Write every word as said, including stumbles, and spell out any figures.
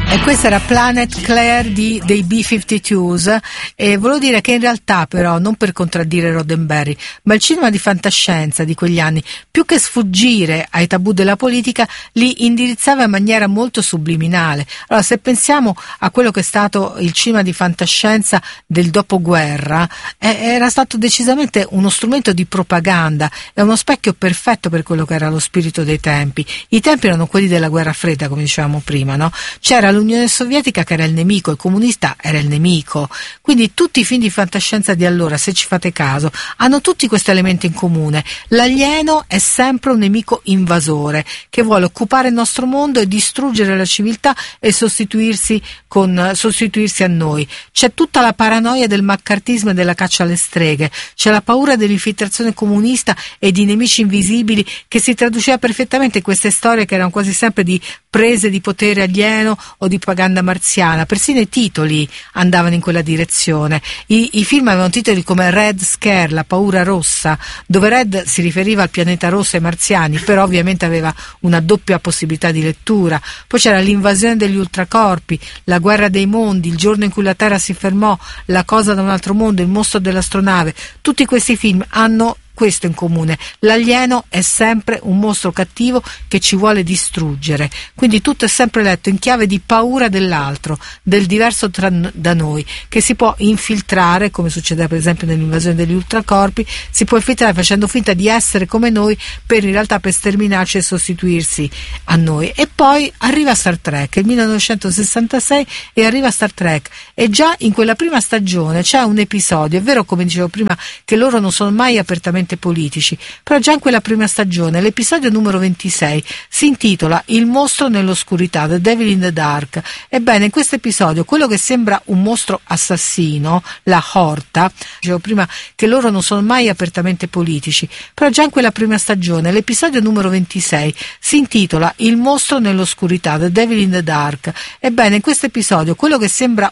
E questa era Planet Claire di, dei B cinquantadue, e volevo dire che in realtà, però, non per contraddire Roddenberry, ma il cinema di fantascienza di quegli anni, più che sfuggire ai tabù della politica, li indirizzava in maniera molto subliminale. Allora, se pensiamo a quello che è stato il cinema di fantascienza del dopoguerra, eh, era stato decisamente uno strumento di propaganda, è uno specchio perfetto per quello che era lo spirito dei tempi. I tempi erano quelli della guerra fredda, come dicevamo prima, no? C'era l'Unione Sovietica che era il nemico, il comunista era il nemico, quindi tutti i film di fantascienza di allora, se ci fate caso, hanno tutti questo elemento in comune: l'alieno è sempre un nemico invasore che vuole occupare il nostro mondo e distruggere la civiltà e sostituirsi con sostituirsi a noi. C'è tutta la paranoia del maccartismo e della caccia alle streghe, c'è la paura dell'infiltrazione comunista e di nemici invisibili che si traduceva perfettamente in queste storie che erano quasi sempre di prese di potere alieno o di propaganda marziana. Persino i titoli andavano in quella direzione. I, i film avevano titoli come Red Scare, la paura rossa, dove Red si riferiva al pianeta rosso e ai marziani, però ovviamente aveva una doppia possibilità di lettura. Poi c'era l'invasione degli ultracorpi, la guerra dei mondi, il giorno in cui la Terra si fermò, la cosa da un altro mondo, il mostro dell'astronave. Tutti questi film hanno questo in comune: l'alieno è sempre un mostro cattivo che ci vuole distruggere, quindi tutto è sempre letto in chiave di paura dell'altro, del diverso tra, da noi, che si può infiltrare, come succede per esempio nell'invasione degli ultracorpi, si può infiltrare facendo finta di essere come noi per in realtà per sterminarci e sostituirsi a noi. E poi arriva Star Trek, il millenovecentosessantasei, e arriva Star Trek, e già in quella prima stagione c'è un episodio, è vero come dicevo prima che loro non sono mai apertamente politici, però già in quella prima stagione l'episodio numero ventisei si intitola Il mostro nell'oscurità, The Devil in the Dark. Ebbene, in questo episodio quello che sembra un mostro assassino, la Horta, dicevo prima che loro non sono mai apertamente politici, però già in quella prima stagione l'episodio numero ventisei si intitola Il mostro nell'oscurità, The Devil in the Dark. Ebbene, in questo episodio quello che sembra